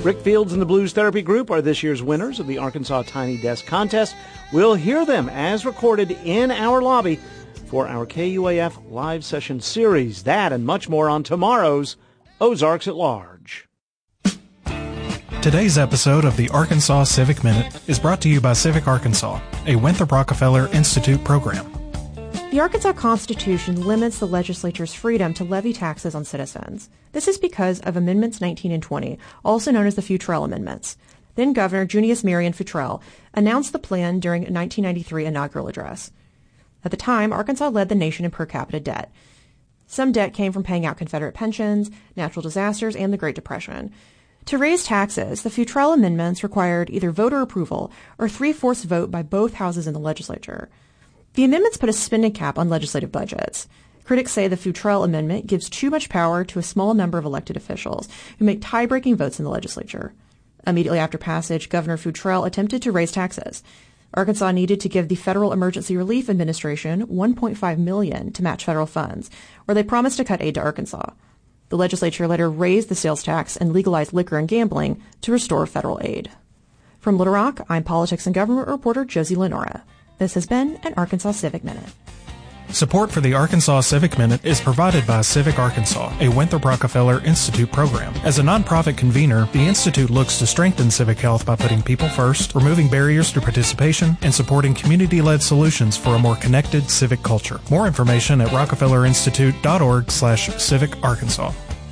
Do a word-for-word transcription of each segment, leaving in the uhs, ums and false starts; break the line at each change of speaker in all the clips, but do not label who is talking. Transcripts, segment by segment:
Rick Fields and the Blues Therapy Group are this year's winners of the Arkansas Tiny Desk Contest. We'll hear them as recorded in our lobby for our K U A F live session series. That and much more on tomorrow's Ozarks at Large.
Today's episode of the Arkansas Civic Minute is brought to you by Civic Arkansas, a Winthrop Rockefeller Institute program.
The Arkansas Constitution limits the legislature's freedom to levy taxes on citizens. This is because of Amendments nineteen and twenty, also known as the Futrell Amendments. Then Governor Junius Marion Futrell announced the plan during a nineteen ninety-three inaugural address. At the time, Arkansas led the nation in per capita debt. Some debt came from paying out Confederate pensions, natural disasters, and the Great Depression. To raise taxes, the Futrell Amendments required either voter approval or three-fourths vote by both houses in the legislature. The amendments put a spending cap on legislative budgets. Critics say the Futrell Amendment gives too much power to a small number of elected officials who make tie-breaking votes in the legislature. Immediately after passage, Governor Futrell attempted to raise taxes. Arkansas needed to give the Federal Emergency Relief Administration one point five million dollars to match federal funds, or they promised to cut aid to Arkansas. The legislature later raised the sales tax and legalized liquor and gambling to restore federal aid. From Little Rock, I'm politics and government reporter Josie Lenora. This has been an Arkansas Civic Minute.
Support for the Arkansas Civic Minute is provided by Civic Arkansas, a Winthrop Rockefeller Institute program. As a nonprofit convener, the Institute looks to strengthen civic health by putting people first, removing barriers to participation, and supporting community-led solutions for a more connected civic culture. More information at rockefellerinstitute.org slash civic Arkansas.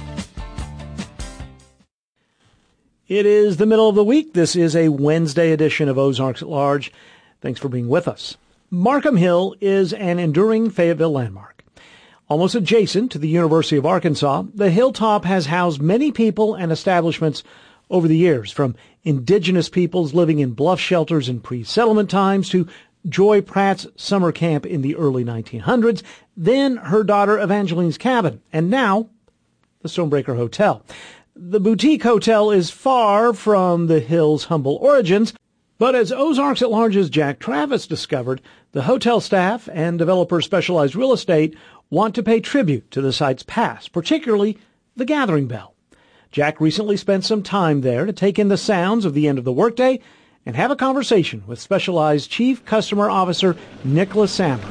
It is the middle of the week. This is a Wednesday edition of Ozarks at Large. Thanks for being with us. Markham Hill is an enduring Fayetteville landmark. Almost adjacent to the University of Arkansas, the hilltop has housed many people and establishments over the years, from indigenous peoples living in bluff shelters in pre-settlement times to Joy Pratt's summer camp in the early nineteen hundreds, then her daughter Evangeline's cabin, and now the Stonebreaker Hotel. The boutique hotel is far from the Hill's humble origins, but as Ozarks at Large's Jack Travis discovered, the hotel staff and developer Specialized Real Estate want to pay tribute to the site's past, particularly the Gathering Bell. Jack recently spent some time there to take in the sounds of the end of the workday and have a conversation with Specialized Chief Customer Officer Nicholas Sammer.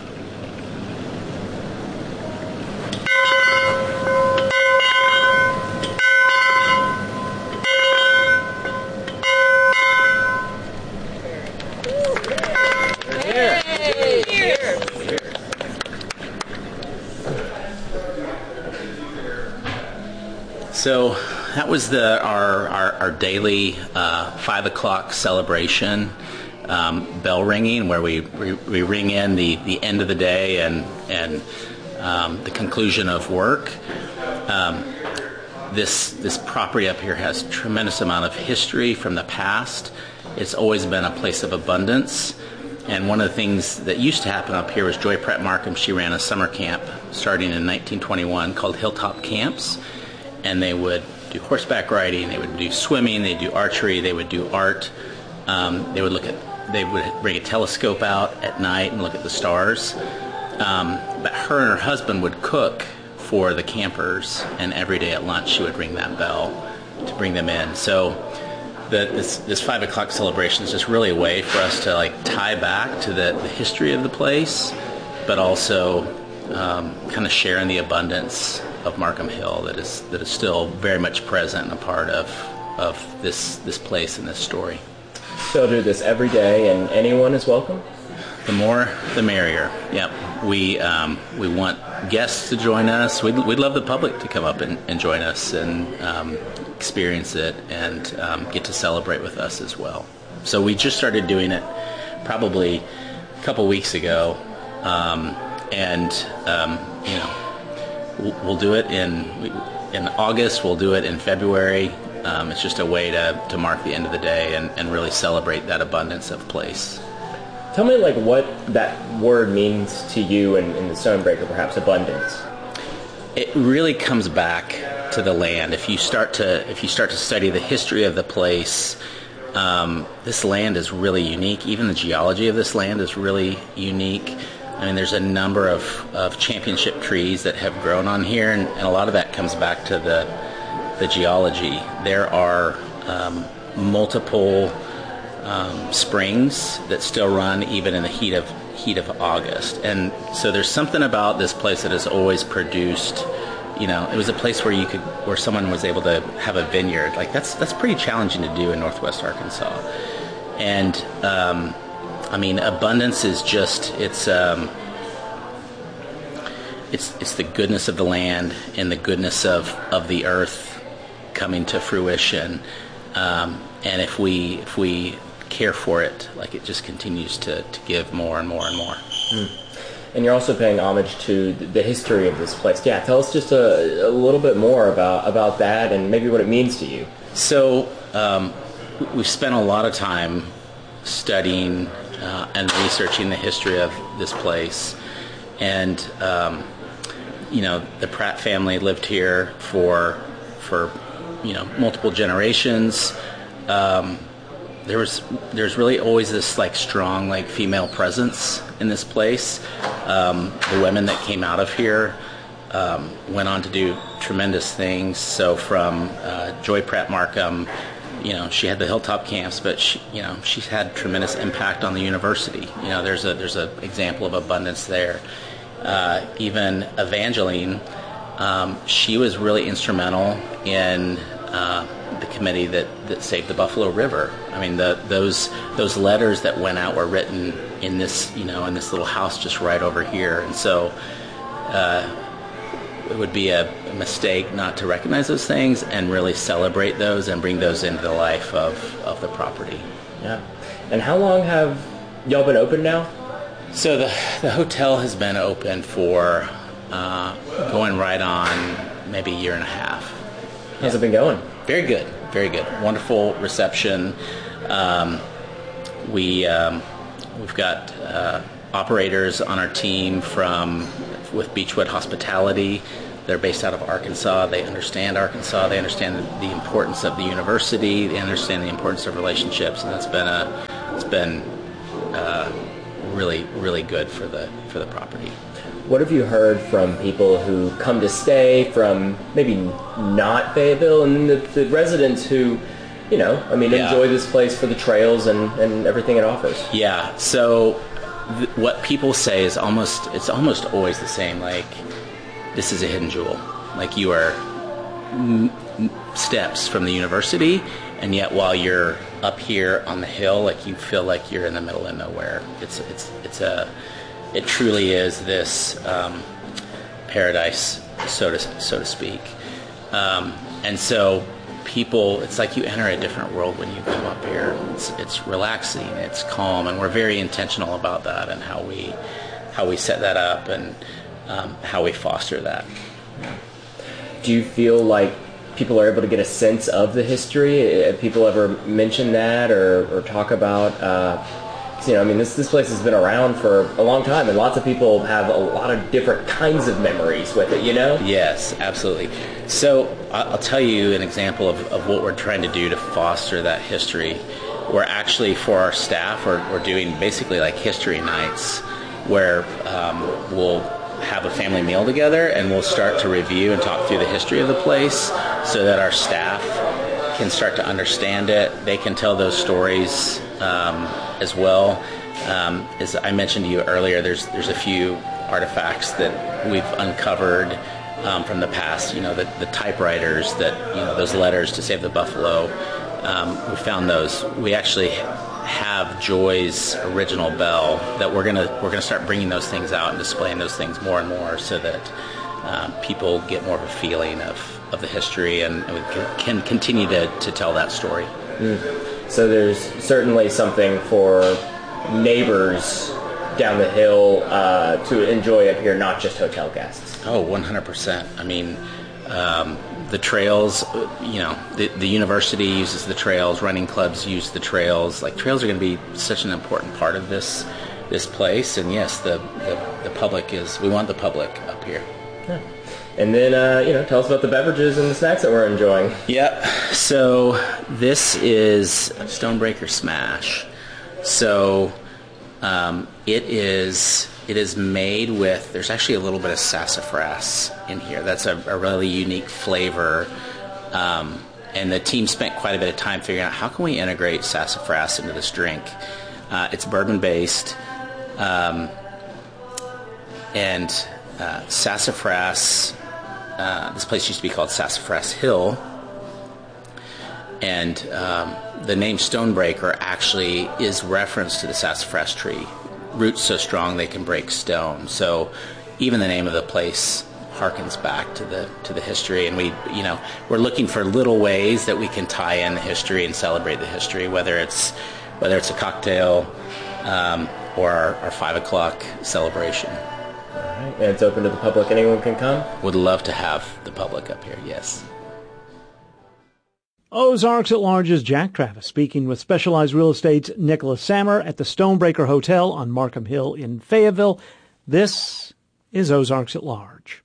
So that was the our our, our daily uh, five o'clock celebration, um, bell ringing, where we, we we ring in the, the end of the day and and um, the conclusion of work. Um, this this property up here has a tremendous amount of history from the past. It's always been a place of abundance. And one of the things that used to happen up here was Joy Pratt Markham. She ran a summer camp starting in nineteen twenty-one called Hilltop Camps. And they would do horseback riding, they would do swimming, they would do archery, they would do art. Um, they would look at, they would bring a telescope out at night and look at the stars. Um, but her and her husband would cook for the campers, and every day at lunch she would ring that bell to bring them in. So the, this this five o'clock celebration is just really a way for us to like tie back to the, the history of the place, but also um, kind of share in the abundance of Markham Hill that is that is still very much present and a part of of this this place and this story.
So do this every day, and anyone is welcome?
The more, the merrier. Yep. We um, we want guests to join us. We'd, we'd love the public to come up and, and join us and um, experience it and um, get to celebrate with us as well. So we just started doing it probably a couple weeks ago, um, and um, you know. We'll do it in in August. We'll do it in February. Um, it's just a way to, to mark the end of the day and, and really celebrate that abundance of place.
Tell me, like, what that word means to you and in the Stonebreaker, perhaps abundance.
It really comes back to the land. If you start to if you start to study the history of the place, um, this land is really unique. Even the geology of this land is really unique. I mean, there's a number of, of championship trees that have grown on here, and, and a lot of that comes back to the the geology. There are um, multiple um, springs that still run even in the heat of heat of August. And so there's something about this place that has always produced. You know, it was a place where you could, where someone was able to have a vineyard. Like that's that's pretty challenging to do in Northwest Arkansas. And um, I mean, abundance is just it's um, it's it's the goodness of the land and the goodness of, of the earth coming to fruition. Um, and if we if we care for it, like it just continues to, to give more and more and more.
Mm. And you're also paying homage to the history of this place. Yeah, tell us just a, a little bit more about, about that and maybe what it means to you.
So um, we've spent a lot of time studying uh, and researching the history of this place. And, um, you know, the Pratt family lived here for, for you know, multiple generations. Um, there was there's really always this like strong like female presence in this place. Um, the women that came out of here um, went on to do tremendous things. So from uh, Joy Pratt Markham, you know, she had the Hilltop camps, but she, you know, she's had tremendous impact on the university. You know, there's a there's a example of abundance there. Uh, even Evangeline, um, she was really instrumental in uh, the committee that, that saved the Buffalo River. I mean, the, those those letters that went out were written in this, you know, in this little house just right over here. And so uh, it would be a mistake not to recognize those things and really celebrate those and bring those into the life of, of the property.
Yeah. And how long have y'all been open now?
So the the hotel has been open for uh, going right on maybe a year and a half.
How's yeah. it been going?
Very good, very good. Wonderful reception. Um, we um, we've got uh, operators on our team from with Beechwood Hospitality. They're based out of Arkansas. They understand Arkansas. They understand the importance of the university. They understand the importance of relationships, and that's been a it's been uh, really really good for the for the property.
What have you heard from people who come to stay from maybe not Fayetteville, and the, the residents who, you know, I mean, yeah. enjoy this place for the trails and, and everything it offers?
Yeah. So th- what people say is almost, it's almost always the same. Like, this is a hidden jewel. Like, you are m- m- steps from the university, and yet while you're up here on the hill, like, you feel like you're in the middle of nowhere. It's it's it's a It truly is this um, paradise, so to so to speak. Um, and so people, it's like you enter a different world when you come up here. It's, it's relaxing, it's calm, and we're very intentional about that and how we how we set that up and um, how we foster that.
Do you feel like people are able to get a sense of the history? Have people ever mention that or, or talk about? Uh, You know, I mean, this this place has been around for a long time, and lots of people have a lot of different kinds of memories with it, you know?
Yes, absolutely. So I'll tell you an example of, of what we're trying to do to foster that history. We're actually, for our staff, we're, we're doing basically like history nights where um, we'll have a family meal together, and we'll start to review and talk through the history of the place so that our staff can start to understand it. They can tell those stories um, as well. Um, as I mentioned to you earlier, there's there's a few artifacts that we've uncovered um, from the past. You know, the, the typewriters that, you know, those letters to save the buffalo. Um, we found those. We actually have Joy's original bell that we're gonna we're gonna start bringing those things out and displaying those things more and more so that um, people get more of a feeling of, of the history and, and we can, can continue to, to tell that story.
Mm. So there's certainly something for neighbors down the hill uh, to enjoy up here, not just hotel guests.
Oh, one hundred percent. I mean, um, the trails, you know, the, the university uses the trails, running clubs use the trails. Like, trails are going to be such an important part of this this place. And yes, the, the, the public is, we want the public up here.
Yeah. And then, uh, you know, tell us about the beverages and the snacks that we're enjoying.
Yep. So this is Stonebreaker Smash. So um, it is it is made with, there's actually a little bit of sassafras in here. That's a, a really unique flavor. Um, and the team spent quite a bit of time figuring out how can we integrate sassafras into this drink. Uh, it's bourbon-based, um, and uh, sassafras, uh, this place used to be called Sassafras Hill, and um, the name Stonebreaker actually is reference to the sassafras tree. Roots so strong they can break stone. So even the name of the place harkens back to the to the history, and we you know we're looking for little ways that we can tie in the history and celebrate the history, whether it's whether it's a cocktail um, or our, our five o'clock celebration.
All right, and it's open to the public. Anyone can come.
Would love to have the public up here. Yes.
Ozarks at Large's Jack Travis speaking with Specialized Real Estate's Nicholas Sammer at the Stonebreaker Hotel on Markham Hill in Fayetteville. This is Ozarks at Large.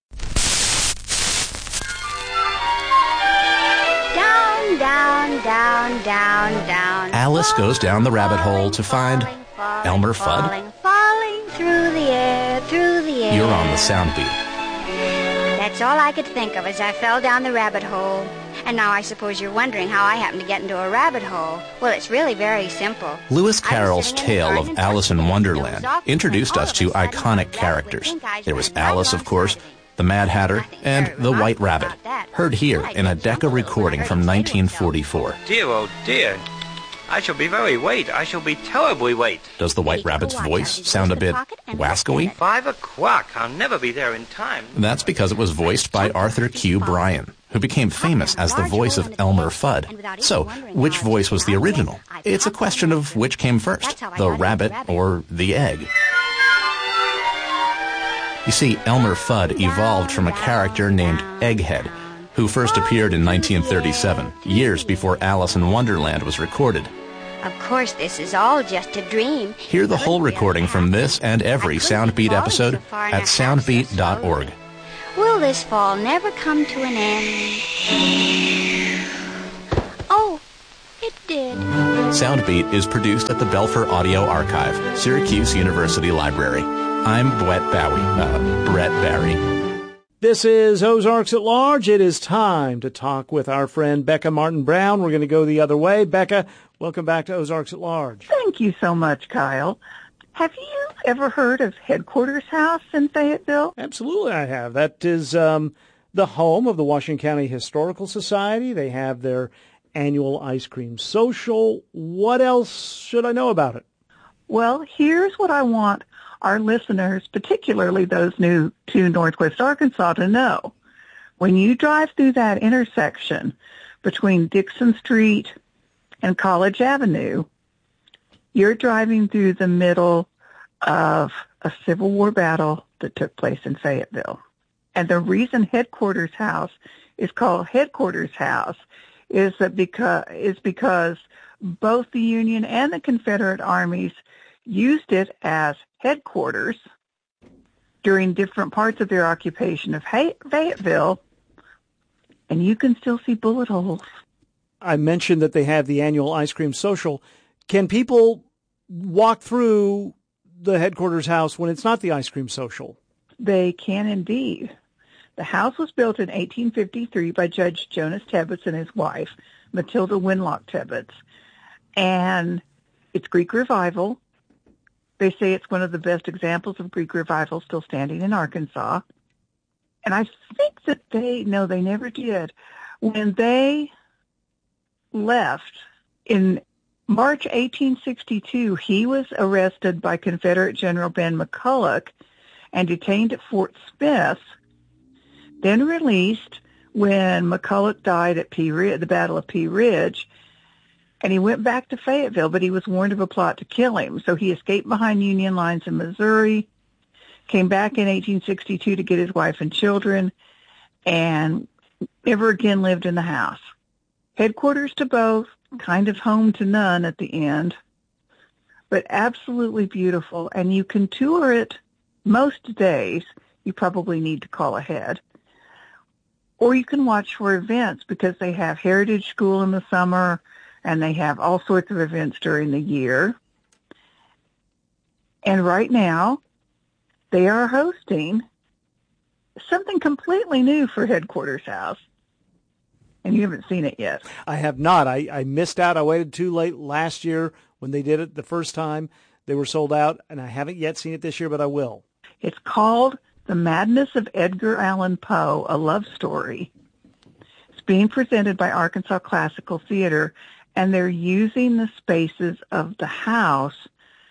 Down, down, down, down, down.
Alice goes down the rabbit hole to find
falling,
Elmer Fudd.
Falling, falling through the air, through the air.
You're on the sound beat.
That's all I could think of as I fell down the rabbit hole. And now I suppose you're wondering how I happened to get into a rabbit hole. Well, it's really very simple.
Lewis Carroll's tale of Alice in Wonderland introduced us to iconic characters. There was Alice, of course, the Mad Hatter, and the White Rabbit, heard here in a Decca recording from nineteen forty-four.
Dear, oh dear. I shall be very late. I shall be terribly late.
Does the White Rabbit's voice sound a bit wasco-y?
Five o'clock. I'll never be there in time.
That's because it was voiced by Arthur Q. Bryan, who became famous as the voice of Elmer Fudd. So, which voice was the original? It's a question of which came first, the rabbit or the egg. You see, Elmer Fudd evolved from a character named Egghead, who first appeared in nineteen thirty-seven, years before Alice in Wonderland was recorded.
Of course, this is all just a dream.
Hear the whole recording from this and every Soundbeat episode at soundbeat dot org.
Will this fall never come to an end? Oh, it did.
Soundbeat is produced at the Belfer Audio Archive, Syracuse University Library. I'm Brett Bowie, uh, Brett Barry.
This is Ozarks at Large. It is time to talk with our friend Becca Martin Brown. We're going to go the other way. Becca, welcome back to Ozarks at Large.
Thank you so much, Kyle. Have you ever heard of Headquarters House in Fayetteville?
Absolutely, I have. That is um, the home of the Washington County Historical Society. They have their annual ice cream social. What else should I know about it?
Well, here's what I want our listeners, particularly those new to Northwest Arkansas, to know. When you drive through that intersection between Dixon Street and College Avenue, you're driving through the middle of a Civil War battle that took place in Fayetteville. And the reason Headquarters House is called Headquarters House is that because is because both the Union and the Confederate armies used it as headquarters during different parts of their occupation of Fayetteville, and you can still see bullet holes.
I mentioned that they have the annual ice cream social. Can people walk through the Headquarters House when it's not the ice cream social?
They can indeed. The house was built in eighteen fifty-three by Judge Jonas Tebbets and his wife, Matilda Winlock Tebbets, and it's Greek Revival. They say it's one of the best examples of Greek Revival still standing in Arkansas. And I think that they, no, they never did. When they left in March eighteen sixty-two, he was arrested by Confederate General Ben McCulloch and detained at Fort Smith, then released when McCulloch died at Pea Ridge, the Battle of Pea Ridge. And he went back to Fayetteville, but he was warned of a plot to kill him. So he escaped behind Union lines in Missouri, came back in eighteen sixty-two to get his wife and children, and never again lived in the house. Headquarters to both, kind of home to none at the end, but absolutely beautiful. And you can tour it most days. You probably need to call ahead. Or you can watch for events because they have Heritage School in the summer, and they have all sorts of events during the year. And right now, they are hosting something completely new for Headquarters House. and you haven't seen it yet.
I have not. I, I missed out. I waited too late last year when they did it the first time. They were sold out, and I haven't yet seen it this year, but I will.
It's called The Madness of Edgar Allan Poe, a Love Story. It's being presented by Arkansas Classical Theater, and they're using the spaces of the house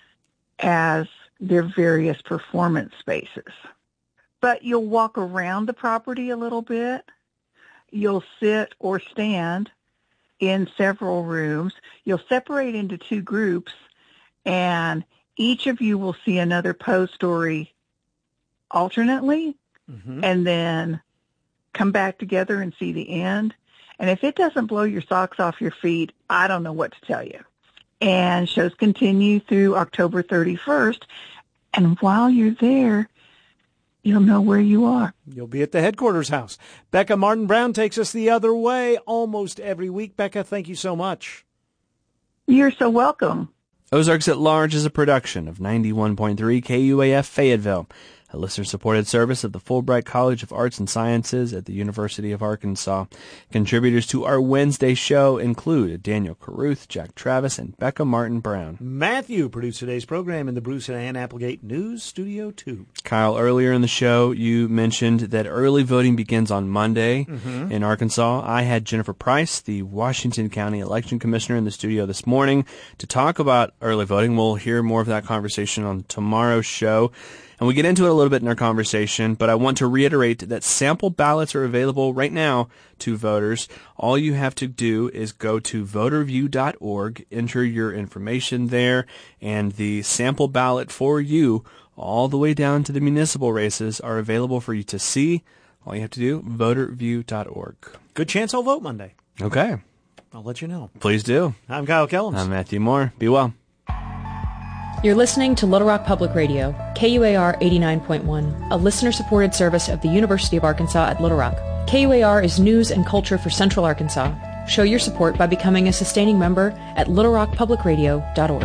as their various performance spaces. But you'll walk around the property a little bit. You'll sit or stand in several rooms. You'll separate into two groups, and each of you will see another Poe story alternately, mm-hmm. and then come back together and see the end. And if it doesn't blow your socks off your feet, I don't know what to tell you. And shows continue through October thirty-first. And while you're there, you'll know where you are.
You'll be at the headquarters house. Becca Martin Brown takes us the other way almost every week. Becca, thank you so much.
You're so welcome.
Ozarks at Large is a production of ninety-one point three K U A F Fayetteville, a listener-supported service of the Fulbright College of Arts and Sciences at the University of Arkansas. Contributors to our Wednesday show include Daniel Caruth, Jack Travis, and Becca Martin Brown.
Matthew produced today's program in the Bruce and Ann Applegate News Studio two.
Kyle, earlier in the show, you mentioned that early voting begins on Monday
mm-hmm.
in Arkansas. I had Jennifer Price, the Washington County Election Commissioner, in the studio this morning to talk about early voting. We'll hear more of that conversation on tomorrow's show. And we get into it a little bit in our conversation, but I want to reiterate that sample ballots are available right now to voters. All you have to do is go to voter view dot org, enter your information there, and the sample ballot for you, all the way down to the municipal races, are available for you to see. All you have to do, voter view dot org.
Good chance I'll vote Monday.
Okay.
I'll let you know.
Please do.
I'm Kyle Kellums.
I'm Matthew Moore. Be well.
You're listening to Little Rock Public Radio, K U A R eighty-nine point one, a listener-supported service of the University of Arkansas at Little Rock. K U A R is news and culture for Central Arkansas. Show your support by becoming a sustaining member at little rock public radio dot org.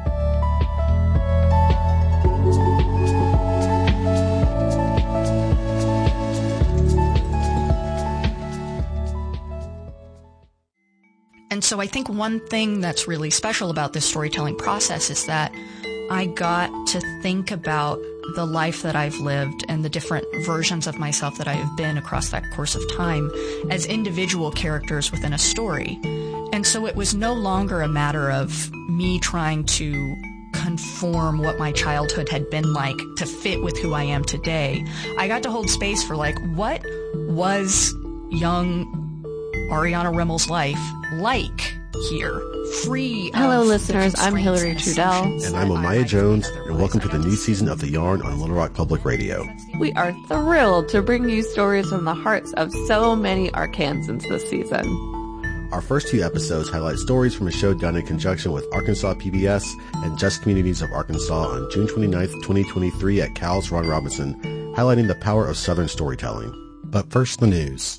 And so I think one thing that's really special about this storytelling process is that I got to think about the life that I've lived and the different versions of myself that I have been across that course of time as individual characters within a story. And so it was no longer a matter of me trying to conform what my childhood had been like to fit with who I am today. I got to hold space for, like, what was young Ariana Rimmel's life like here, free of
Hello, listeners. I'm Hillary Trudell.
And I'm Amaya Jones, and welcome to the new season of The Yarn on Little Rock Public Radio.
We are thrilled to bring you stories from the hearts of so many Arkansans this season.
Our first two episodes highlight stories from a show done in conjunction with Arkansas P B S and Just Communities of Arkansas on June twenty-ninth, twenty twenty-three at Cal's Ron Robinson, highlighting the power of Southern storytelling. But first, the news.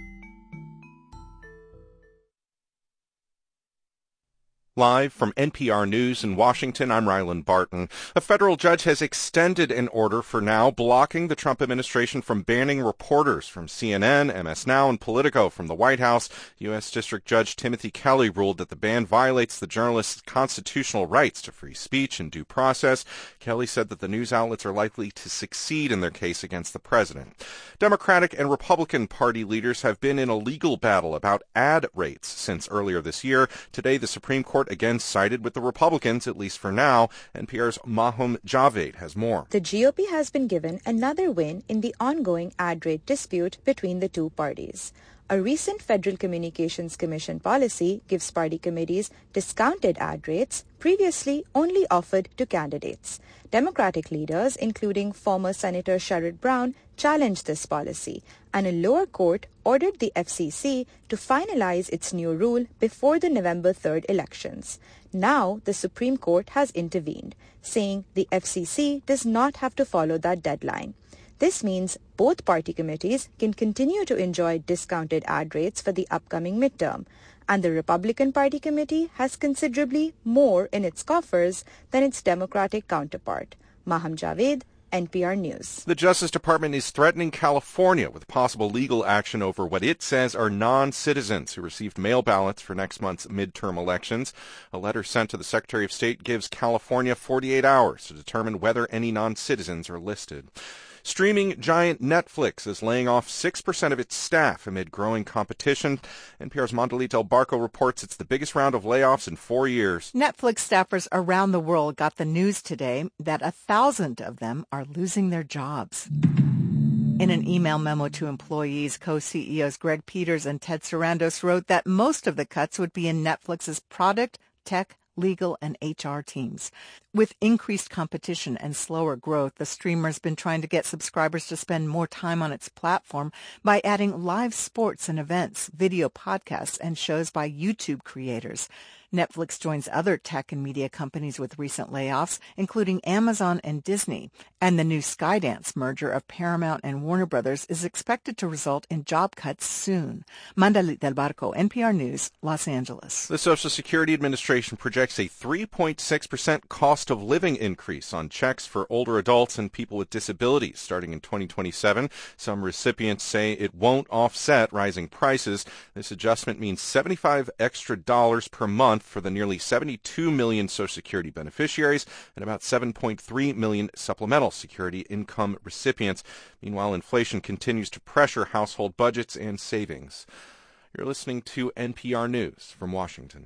Live from N P R News in Washington, I'm Ryland Barton. A federal judge has extended an order for now blocking the Trump administration from banning reporters from C N N, M S Now, and Politico from the White House. U S District Judge Timothy Kelly ruled that the ban violates the journalists' constitutional rights to free speech and due process. Kelly said that the news outlets are likely to succeed in their case against the president. Democratic and Republican Party leaders have been in a legal battle about ad rates since earlier this year. Today, the Supreme Court again sided with the Republicans, at least for now. N P R's Mahum Javed has more.
The G O P has been given another win in the ongoing ad rate dispute between the two parties. A recent Federal Communications Commission policy gives party committees discounted ad rates previously only offered to candidates. Democratic leaders, including former Senator Sherrod Brown, challenged this policy, and a lower court ordered the F C C to finalize its new rule before the November third elections. Now, the Supreme Court has intervened, saying the F C C does not have to follow that deadline. This means both party committees can continue to enjoy discounted ad rates for the upcoming midterm, and the Republican Party committee has considerably more in its coffers than its Democratic counterpart. Maham Javed, N P R News.
The Justice Department is threatening California with possible legal action over what it says are non-citizens who received mail ballots for next month's midterm elections. A letter sent to the Secretary of State gives California forty-eight hours to determine whether any non-citizens are listed. Streaming giant Netflix is laying off six percent of its staff amid growing competition. N P R's Mondelita Del Barco reports it's the biggest round of layoffs in four years.
Netflix staffers around the world got the news today that a thousand of them are losing their jobs. In an email memo to employees, co-C E Os Greg Peters and Ted Sarandos wrote that most of the cuts would be in Netflix's product, tech, legal, and H R teams. With increased competition and slower growth, the streamer's been trying to get subscribers to spend more time on its platform by adding live sports and events, video podcasts, and shows by YouTube creators. Netflix joins other tech and media companies with recent layoffs, including Amazon and Disney. And the new Skydance merger of Paramount and Warner Brothers is expected to result in job cuts soon. Mondelita Del Barco, N P R News, Los Angeles.
The Social Security Administration projects a three point six percent cost of living increase on checks for older adults and people with disabilities starting in twenty twenty-seven. Some recipients say it won't offset rising prices. This adjustment means seventy-five extra dollars per month for the nearly seventy-two million Social Security beneficiaries and about seven point three million supplemental security income recipients. Meanwhile, inflation continues to pressure household budgets and savings. You're listening to N P R News from Washington.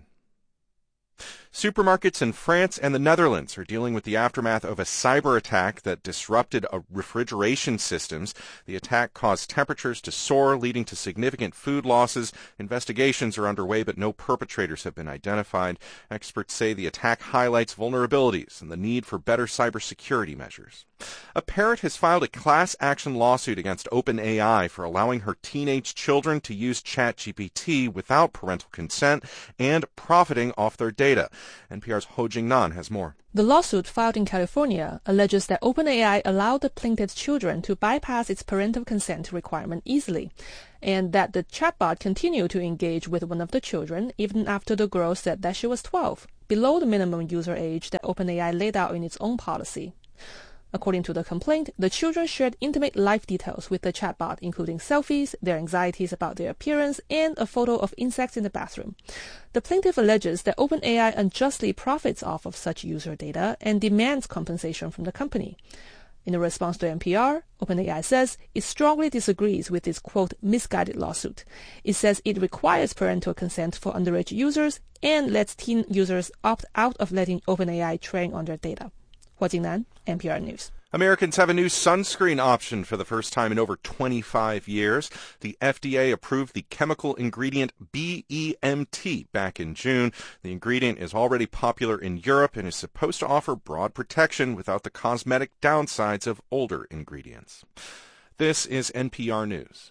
Supermarkets in France and the Netherlands are dealing with the aftermath of a cyber attack that disrupted a refrigeration systems. The attack caused temperatures to soar, leading to significant food losses. Investigations are underway, but no perpetrators have been identified. Experts say the attack highlights vulnerabilities and the need for better cybersecurity measures. A parent has filed a class action lawsuit against OpenAI for allowing her teenage children to use ChatGPT without parental consent and profiting off their data. N P R's Ho Jing Nan has more.
The lawsuit filed in California alleges that OpenAI allowed the plaintiff's children to bypass its parental consent requirement easily, and that the chatbot continued to engage with one of the children even after the girl said that she was twelve, below the minimum user age that OpenAI laid out in its own policy. According to the complaint, the children shared intimate life details with the chatbot, including selfies, their anxieties about their appearance, and a photo of insects in the bathroom. The plaintiff alleges that OpenAI unjustly profits off of such user data and demands compensation from the company. In a response to N P R, OpenAI says it strongly disagrees with this, quote, misguided lawsuit. It says it requires parental consent for underage users and lets teen users opt out of letting OpenAI train on their data. Hua Jingnan, N P R News.
Americans have a new sunscreen option for the first time in over twenty-five years. The F D A approved the chemical ingredient B E M T back in June. The ingredient is already popular in Europe and is supposed to offer broad protection without the cosmetic downsides of older ingredients. This is N P R News.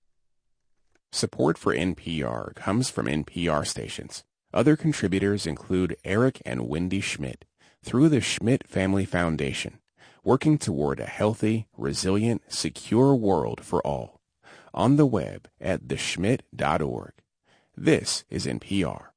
Support for N P R comes from N P R stations. Other contributors include Eric and Wendy Schmidt through the Schmidt Family Foundation, working toward a healthy, resilient, secure world for all. On the web at the schmidt dot org. This is N P R.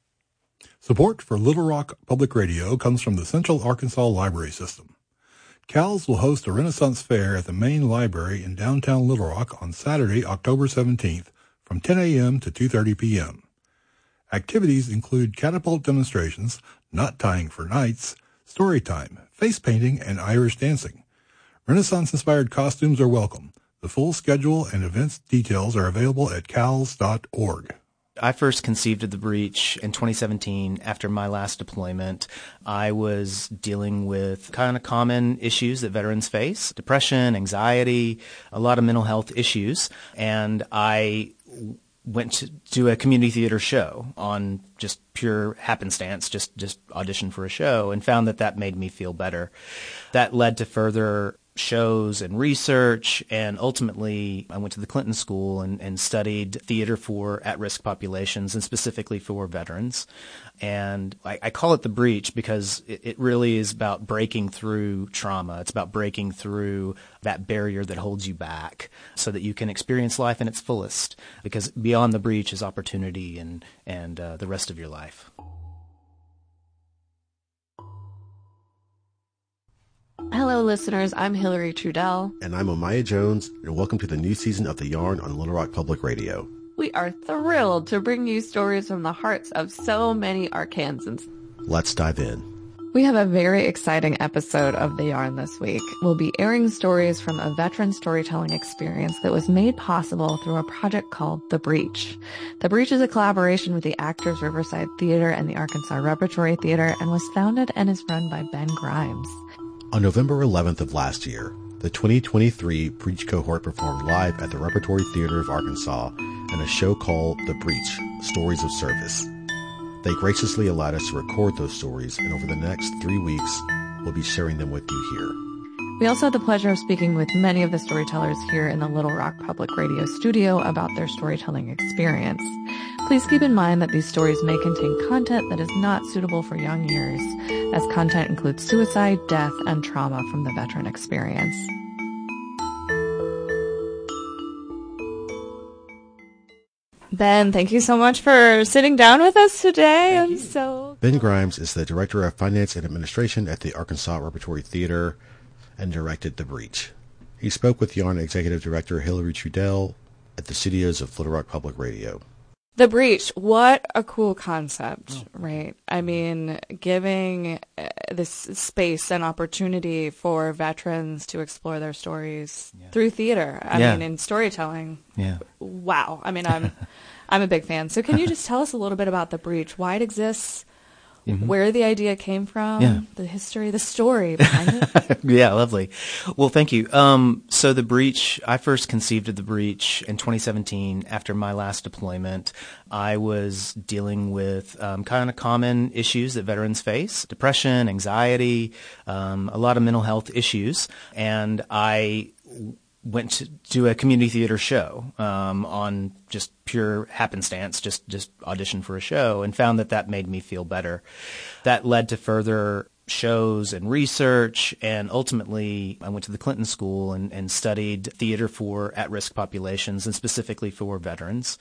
Support for Little Rock Public Radio comes from the Central Arkansas Library System. C A L S will host a Renaissance Fair at the main library in downtown Little Rock on Saturday, October seventeenth from ten a.m. to two thirty p.m. Activities include catapult demonstrations, knot tying for knights, story time, face painting, and Irish dancing. Renaissance-inspired costumes are welcome. The full schedule and events details are available at cals dot org.
I first conceived of the breach in twenty seventeen after my last deployment. I was dealing with kind of common issues that veterans face, depression, anxiety, a lot of mental health issues, and I went to do a community theater show on just pure happenstance, just, just auditioned for a show, and found that that made me feel better. That led to further shows and research, and ultimately I went to the Clinton School and, and studied theater for at-risk populations, and specifically for veterans. And I, I call it the breach because it, it really is about breaking through trauma. It's about breaking through that barrier that holds you back so that you can experience life in its fullest, because beyond the breach is opportunity and, and uh, the rest of your life.
Hello, listeners. I'm Hillary Trudell.
And I'm Amaya Jones, and welcome to the new season of The Yarn on Little Rock Public Radio.
We are thrilled to bring you stories from the hearts of so many Arkansans.
Let's dive in.
We have a very exciting episode of The Yarn this week. We'll be airing stories from a veteran storytelling experience that was made possible through a project called The Breach. The Breach is a collaboration with the Actors Riverside Theater and the Arkansas Repertory Theater and was founded and is run by Ben Grimes.
On November eleventh of last year, the twenty twenty-three Breach cohort performed live at the Repertory Theater of Arkansas in a show called The Breach, Stories of Service. They graciously allowed us to record those stories, and over the next three weeks, we'll be sharing them with you here.
We also had the pleasure of speaking with many of the storytellers here in the Little Rock Public Radio studio about their storytelling experience. Please keep in mind that these stories may contain content that is not suitable for young ears, as content includes suicide, death, and trauma from the veteran experience. Ben, thank you so much for sitting down with us today. I'm so
Ben Grimes is the Director of Finance and Administration at the Arkansas Repertory Theater and directed The Breach. He spoke with Yarn Executive Director Hillary Trudell at the studios of Little Rock Public Radio.
The Breach, what a cool concept, oh. right? I mean, giving uh, this space and opportunity for veterans to explore their stories yeah. through theater. I yeah. mean, in storytelling.
Yeah.
Wow. I mean, I'm I'm a big fan. So can you just tell us a little bit about The Breach, why it exists, mm-hmm. where the idea came from,
yeah.
the history, the story behind it?
Yeah, lovely. Well, thank you. Um, so The Breach, I first conceived of The Breach in twenty seventeen after my last deployment. I was dealing with um, kind of common issues that veterans face, depression, anxiety, um, a lot of mental health issues, and I went to do a community theater show um, on just pure happenstance, just just auditioned for a show, and found that that made me feel better. That led to further shows and research, and ultimately I went to the Clinton School and, and studied theater for at-risk populations, and specifically for veterans.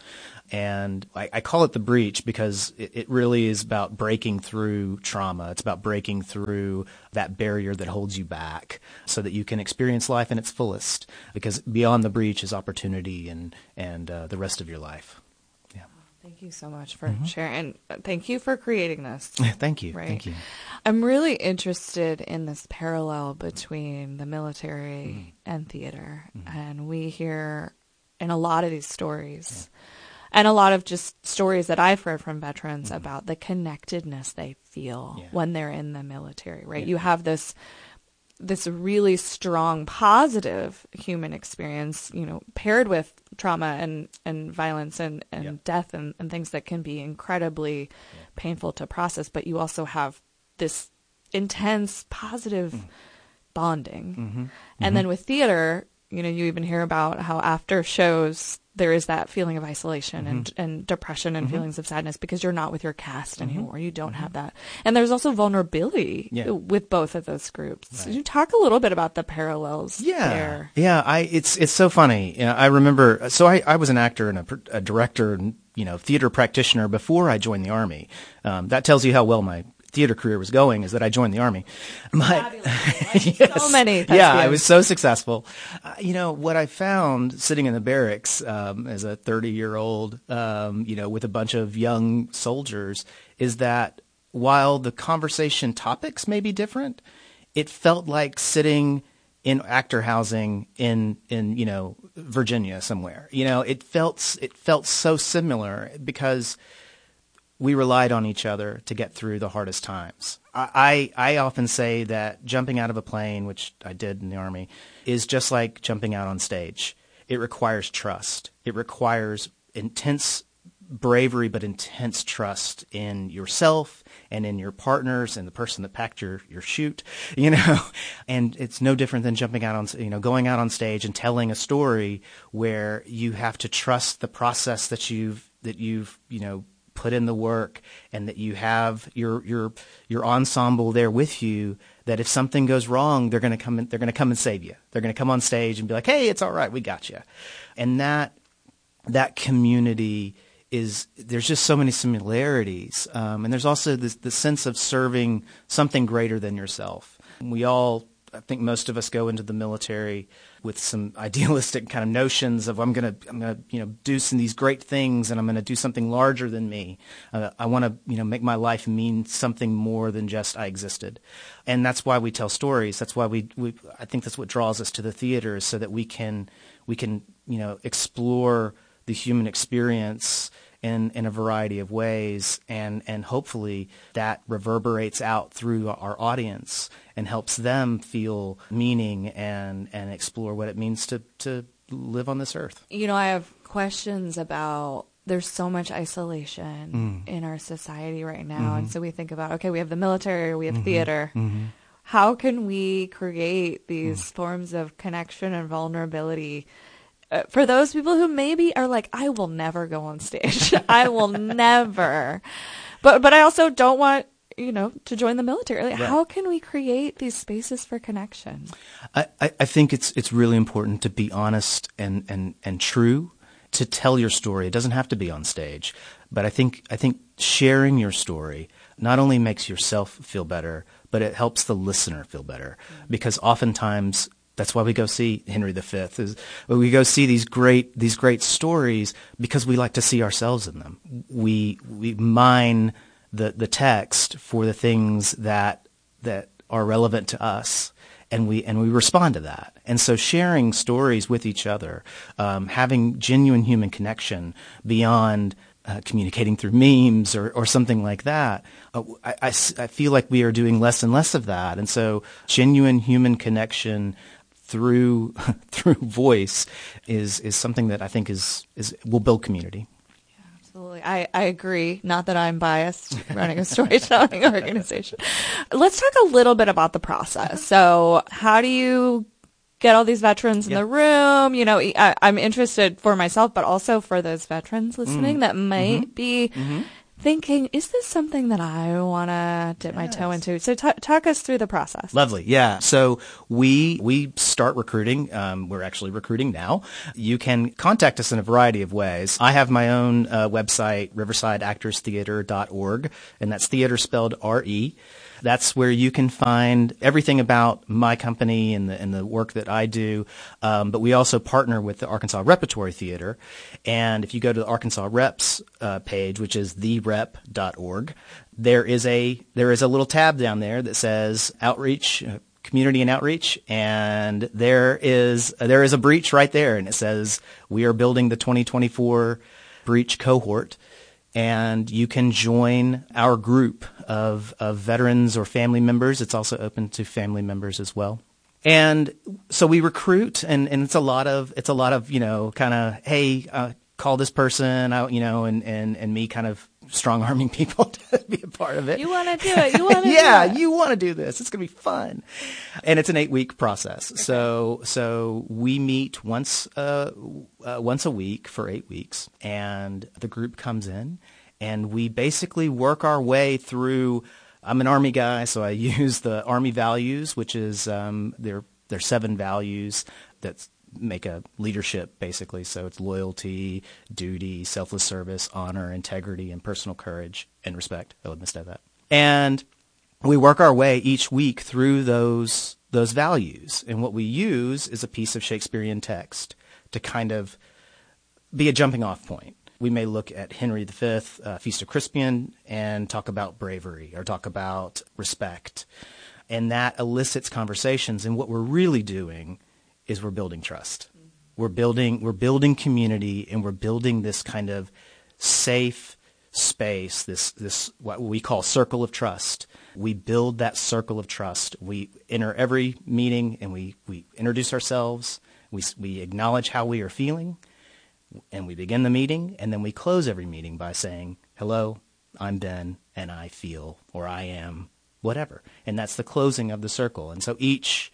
And I, I call it The Breach because it, it really is about breaking through trauma. It's about breaking through that barrier that holds you back so that you can experience life in its fullest, because beyond the breach is opportunity and, and uh, the rest of your life.
Thank you so much for
mm-hmm.
sharing, and thank you for creating this.
Thank you.
Right?
Thank you.
I'm really interested in this parallel between the military mm-hmm. and theater, mm-hmm. and we hear in a lot of these stories, yeah. and a lot of just stories that I've heard from veterans mm-hmm. about the connectedness they feel yeah. when they're in the military. Right? Yeah. You have this. this really strong, positive human experience, you know, paired with trauma and, and violence and, and yeah. death and, and things that can be incredibly yeah. painful to process. But you also have this intense, positive mm. bonding.
Mm-hmm.
And
mm-hmm.
then with theater, you know, you even hear about how after shows, there is that feeling of isolation mm-hmm. and, and depression and mm-hmm. feelings of sadness because you're not with your cast mm-hmm. anymore. You don't mm-hmm. have that. And there's also vulnerability yeah. with both of those groups. Right. Can you talk a little bit about the parallels
yeah.
there?
Yeah, I it's it's so funny. You know, I remember, so I, I was an actor and a, a director and, you know, theater practitioner before I joined the Army. Um, that tells you how well my theater career was going, is that I joined the Army. My,
yes. So many.
Yeah, I was so successful. Uh, you know, what I found sitting in the barracks um, as a thirty-year-old, um, you know, with a bunch of young soldiers, is that while the conversation topics may be different, it felt like sitting in actor housing in, in, you know, Virginia somewhere. You know, it felt, it felt so similar because we relied on each other to get through the hardest times. I, I, I often say that jumping out of a plane, which I did in the Army, is just like jumping out on stage. It requires trust. It requires intense bravery, but intense trust in yourself and in your partners and the person that packed your, your chute, you know. And it's no different than jumping out on, you know, going out on stage and telling a story where you have to trust the process that you've, that you've, you know, put in the work, and that you have your your your ensemble there with you, that if something goes wrong, they're going to come in, they're going to come and save you. They're going to come on stage and be like, "Hey, it's all right. We got you." And that that community is, there's just so many similarities. Um, and there's also this the sense of serving something greater than yourself. We all I think most of us go into the military with some idealistic kind of notions of I'm going to I'm going to you know do some these great things and I'm going to do something larger than me. Uh, I want to you know make my life mean something more than just I existed, and that's why we tell stories. That's why we, we I think that's what draws us to the theater, is so that we can we can you know explore the human experience in, in a variety of ways, and, and hopefully that reverberates out through our audience and helps them feel meaning and, and explore what it means to, to live on this earth.
You know, I have questions about, there's so much isolation mm. in our society right now, mm-hmm. and so we think about, okay, we have the military, we have mm-hmm. theater. Mm-hmm. How can we create these mm. forms of connection and vulnerability Uh, for those people who maybe are like, I will never go on stage. I will never. But but I also don't want, you know, to join the military. Like, right. How can we create these spaces for connection?
I, I, I think it's it's really important to be honest and, and, and true, to tell your story. It doesn't have to be on stage. But I think I think sharing your story not only makes yourself feel better, but it helps the listener feel better. Mm-hmm. Because oftentimes, that's why we go see Henry the Fifth. Is we go see these great these great stories because we like to see ourselves in them. We we mine the, the text for the things that that are relevant to us, and we and we respond to that. And so sharing stories with each other, um, having genuine human connection beyond uh, communicating through memes or, or something like that, uh, I, I, I feel like we are doing less and less of that. And so genuine human connection through through voice is is something that I think is is will build community.
Yeah, absolutely. I, I agree. Not that I'm biased running a storytelling organization. Let's talk a little bit about the process. So how do you get all these veterans in yeah. the room? You know, I, I'm interested for myself, but also for those veterans listening mm. that might mm-hmm. be mm-hmm. thinking, is this something that I want to dip yes. my toe into? So t- talk us through the process.
Lovely. Yeah. So we we start recruiting. Um, we're actually recruiting now. You can contact us in a variety of ways. I have my own uh, website, riverside actors theater dot org, and that's theater spelled R E. That's where you can find everything about my company and the, and the work that I do. Um, but we also partner with the Arkansas Repertory Theater. And if you go to the Arkansas Reps uh, page, which is the rep dot org, there is a there is a little tab down there that says outreach, uh, community and outreach, and there is uh, there is a breach right there, and it says we are building the twenty twenty-four breach cohort. And you can join our group of, of veterans or family members. It's also open to family members as well. And so we recruit, and, and it's a lot of it's a lot of you know kind of hey uh, call this person out, you know, and, and, and me kind of strong arming people to be a part of it.
You want to do it. You want to
yeah,
do it.
you want to do this. It's going to be fun. And it's an eight week process. Okay. So so we meet once uh, uh, once a week for eight weeks, and the group comes in, and we basically work our way through. I'm an Army guy, so I use the Army values, which is um, there there are seven values that's make a leadership, basically. So it's loyalty, duty, selfless service, honor, integrity, and personal courage and respect. I would mistake that. And we work our way each week through those those values. And what we use is a piece of Shakespearean text to kind of be a jumping off point. We may look at Henry the Fifth, uh, Feast of Crispian, and talk about bravery or talk about respect. And that elicits conversations. And what we're really doing is we're building trust. We're building we're building community, and we're building this kind of safe space, this this what we call circle of trust. We build that circle of trust. We enter every meeting, and we, we introduce ourselves. We we acknowledge how we are feeling, and we begin the meeting, and then we close every meeting by saying, "Hello, I'm Ben, and I feel," or "I am," whatever. And that's the closing of the circle. And so each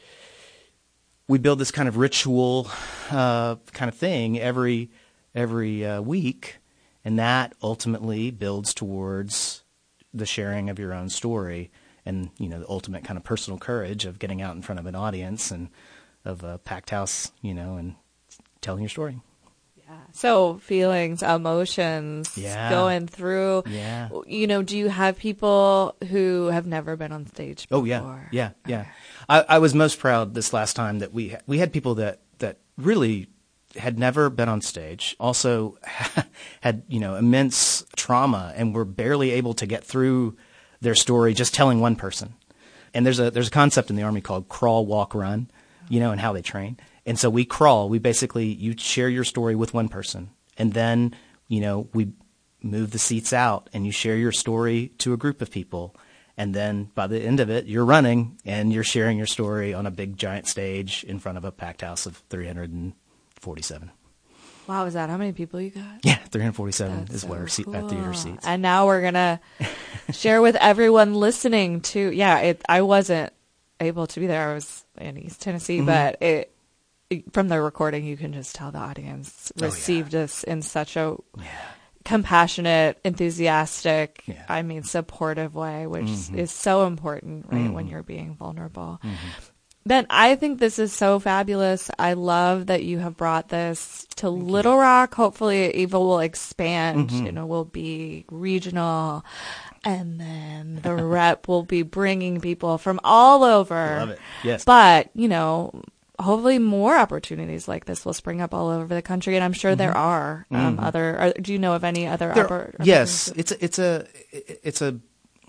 we build this kind of ritual uh, kind of thing every every uh, week, and that ultimately builds towards the sharing of your own story and, you know, the ultimate kind of personal courage of getting out in front of an audience and of a packed house, you know, and telling your story.
Yeah, So feelings, emotions,
yeah.
going through.
Yeah.
You know, do you have people who have never been on stage before?
Oh, yeah. Yeah, yeah. I, I was most proud this last time that we we had people that, that really had never been on stage, also had, you know, immense trauma and were barely able to get through their story just telling one person. And there's a there's a concept in the Army called crawl, walk, run, you know, and how they train. And so we crawl. We basically, you share your story with one person. And then, you know, we move the seats out and you share your story to a group of people. And then by the end of it, you're running and you're sharing your story on a big giant stage in front of a packed house of three hundred forty-seven.
Wow, is that how many people you got?
Yeah, three hundred forty-seven
That's
is
so
what our, seat,
cool.
our theater seats.
And now we're going to share with everyone listening to, yeah, it, I wasn't able to be there. I was in East Tennessee, mm-hmm. but it, it, from the recording, you can just tell the audience received oh, yeah. us in such a yeah. compassionate, enthusiastic, yeah. I mean, supportive way, which mm-hmm. is so important, right, mm-hmm. when you're being vulnerable. Mm-hmm. Ben, I think this is so fabulous. I love that you have brought this to Thank Little you. Rock. Hopefully, Eva will expand. Mm-hmm. You know, will be regional, and then the rep will be bringing people from all over.
I love it. Yes,
but you know, hopefully, more opportunities like this will spring up all over the country, and I'm sure mm-hmm. there are um, mm-hmm. other. Are, do you know of any other?
There,
oppor-
yes, it's a, it's a it's a.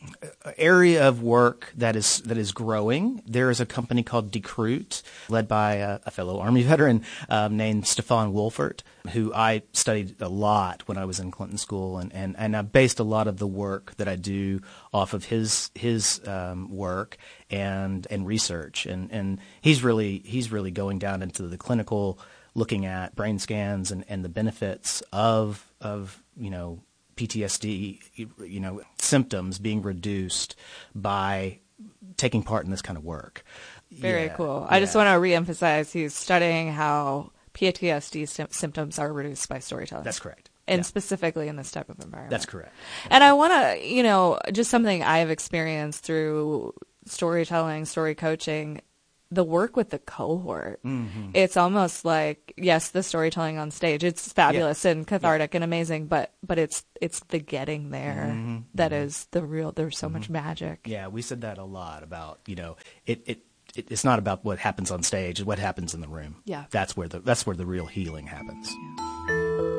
area of work that is that is growing. There is a company called Decruit, led by a, a fellow Army veteran um, named Stefan Wolfert, who I studied a lot when I was in Clinton School, and, and, and I based a lot of the work that I do off of his his um, work and and research. And, and he's really he's really going down into the clinical, looking at brain scans and, and the benefits of of you know. P T S D, you know, symptoms being reduced by taking part in this kind of work.
Very
yeah,
cool.
Yeah.
I just want to reemphasize he's studying how P T S D sy- symptoms are reduced by storytelling.
That's correct.
And
yeah.
specifically in this type of environment.
That's correct. That's
and I want to, you know, just something I've experienced through storytelling, story coaching, the work with the cohort. Mm-hmm. It's almost like, yes, the storytelling on stage, it's fabulous yeah. and cathartic yeah. and amazing, but but it's it's the getting there mm-hmm. that mm-hmm. is the real, there's so mm-hmm. much magic.
Yeah, we said that a lot about, you know, it, it, it it's not about what happens on stage, it's what happens in the room.
Yeah.
That's where the that's where the real healing happens.
Yeah.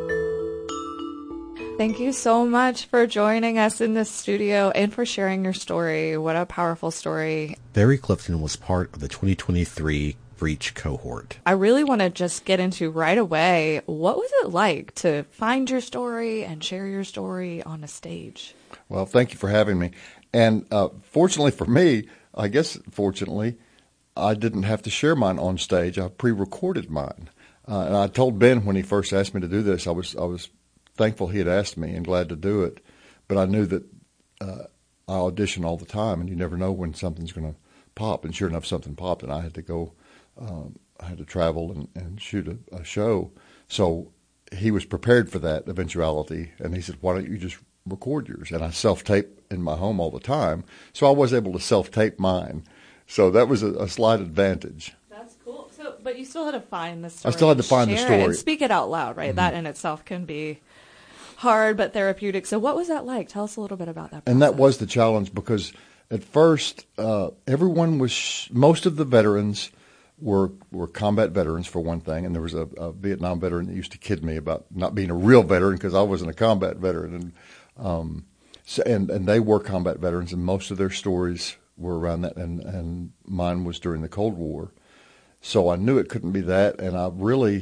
Thank you so much for joining us in the studio and for sharing your story. What a powerful story.
Barry Clifton was part of the twenty twenty-three Breach cohort.
I really want to just get into right away, what was it like to find your story and share your story on a stage?
Well, thank you for having me. And uh, fortunately for me, I guess fortunately, I didn't have to share mine on stage. I pre-recorded mine. Uh, and I told Ben when he first asked me to do this, I was I was thankful he had asked me and glad to do it. But I knew that uh, I audition all the time, and you never know when something's going to pop. And sure enough, something popped, and I had to go. Um, I had to travel and, and shoot a, a show. So he was prepared for that eventuality, and he said, "Why don't you just record yours?" And I self-tape in my home all the time, so I was able to self-tape mine. So that was a, a slight advantage.
That's cool. So, but you still had to find the story.
I still had to find the story
and speak it out loud, right? Mm-hmm. That in itself can be hard but therapeutic. So what was that like? Tell us a little bit about that process.
And that was the challenge, because at first uh, everyone was sh- most of the veterans were were combat veterans, for one thing, and there was a, a Vietnam veteran that used to kid me about not being a real veteran because I wasn't a combat veteran, and um, so, and and they were combat veterans, and most of their stories were around that, and and mine was during the Cold War, so I knew it couldn't be that, and I really.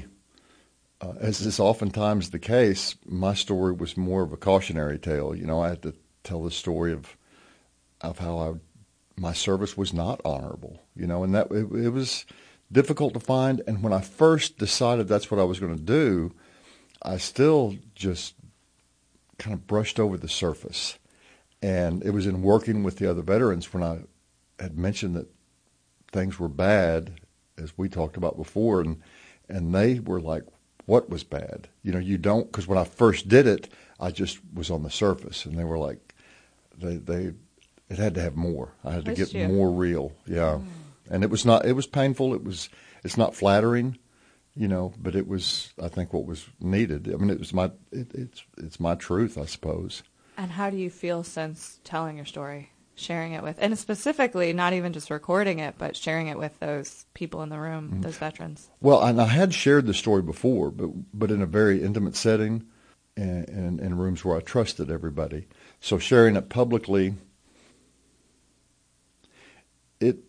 Uh, as is oftentimes the case, my story was more of a cautionary tale. You know, I had to tell the story of of how I, my service was not honorable. You know, and that it, it was difficult to find. And when I first decided that's what I was going to do, I still just kind of brushed over the surface. And it was in working with the other veterans when I had mentioned that things were bad, as we talked about before, and and they were like, what was bad? You know, you don't, because when I first did it, I just was on the surface, and they were like, they, they, it had to have more. I had to
That's
get
true.
more real. Yeah. Mm. And it was not, it was painful. It was, it's not flattering, you know, but it was, I think, what was needed. I mean, it was my, it, it's, it's my truth, I suppose.
And how do you feel since telling your story, sharing it with, and specifically not even just recording it, but sharing it with those people in the room, mm-hmm. those veterans?
Well, and I had shared the story before, but but in a very intimate setting, and, and in rooms where I trusted everybody. So sharing it publicly, it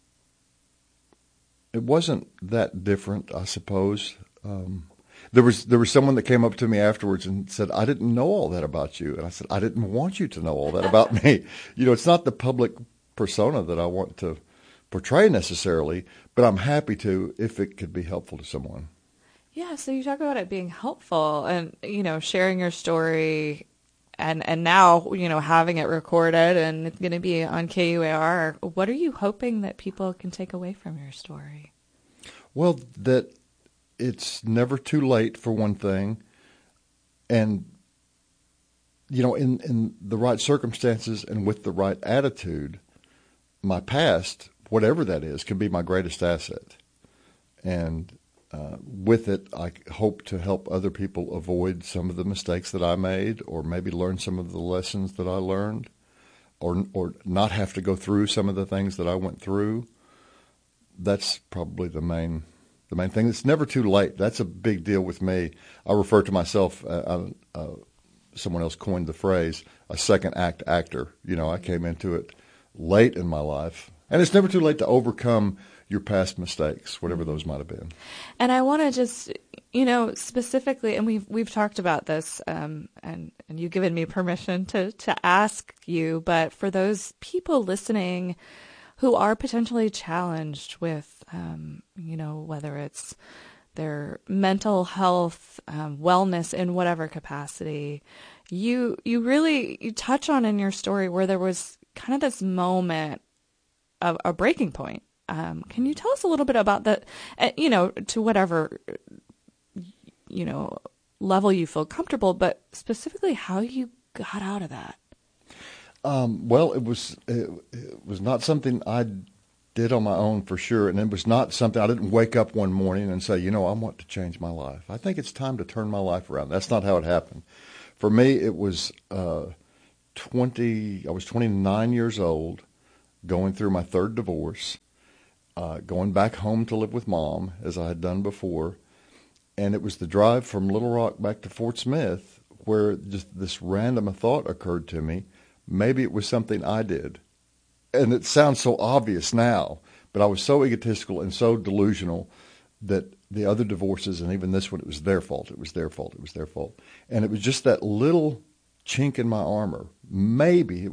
it wasn't that different, I suppose. Um, There was there was someone that came up to me afterwards and said, I didn't know all that about you. And I said, I didn't want you to know all that about me. You know, it's not the public persona that I want to portray necessarily, but I'm happy to if it could be helpful to someone.
Yeah, so you talk about it being helpful and, you know, sharing your story and, and now, you know, having it recorded and it's going to be on K U A R. What are you hoping that people can take away from your story?
Well, that it's never too late, for one thing, and, you know, in, in the right circumstances and with the right attitude, my past, whatever that is, can be my greatest asset. And uh, with it, I hope to help other people avoid some of the mistakes that I made, or maybe learn some of the lessons that I learned, or or not have to go through some of the things that I went through. That's probably the main The main thing. It's never too late. That's a big deal with me. I refer to myself, uh, uh, someone else coined the phrase, a second act actor. You know, I came into it late in my life. And it's never too late to overcome your past mistakes, whatever those might have been.
And I want to just, you know, specifically, and we've, we've talked about this, um, and, and you've given me permission to, to ask you, but for those people listening who are potentially challenged with, um, you know, whether it's their mental health, um, wellness in whatever capacity, you you really you touch on in your story where there was kind of this moment of a breaking point. Um, can you tell us a little bit about that? Uh, you know, to whatever you know level you feel comfortable, but specifically how you got out of that.
Um, well, it was it, it was not something I did on my own, for sure, and it was not something I didn't wake up one morning and say, you know, I want to change my life. I think it's time to turn my life around. That's not how it happened. For me, it was uh, twenty. I was twenty-nine years old, going through my third divorce, uh, going back home to live with Mom as I had done before, and it was the drive from Little Rock back to Fort Smith where just this random thought occurred to me. Maybe it was something I did. And it sounds so obvious now, but I was so egotistical and so delusional that the other divorces, and even this one, it was their fault. It was their fault. It was their fault. And it was just that little chink in my armor. Maybe,